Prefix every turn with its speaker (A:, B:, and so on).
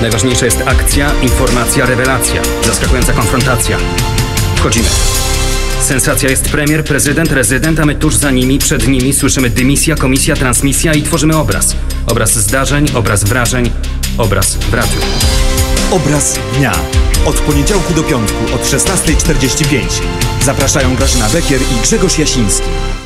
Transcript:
A: Najważniejsza jest akcja, informacja, rewelacja. Zaskakująca konfrontacja. Wchodzimy. Sensacja jest premier, prezydent, rezydent, a my tuż za nimi, przed nimi słyszymy dymisja, komisja, transmisja i tworzymy obraz. Obraz zdarzeń, obraz wrażeń, obraz w radiu.
B: Obraz dnia. Od poniedziałku do piątku od 16:45. Zapraszają Grażyna Bekier i Grzegorz Jasiński.